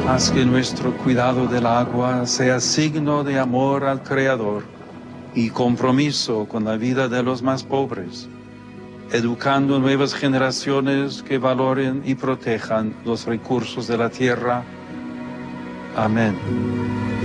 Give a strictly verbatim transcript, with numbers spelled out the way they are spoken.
Haz que nuestro cuidado del agua sea signo de amor al Creador y compromiso con la vida de los más pobres, educando nuevas generaciones que valoren y protejan los recursos de la tierra. Amén.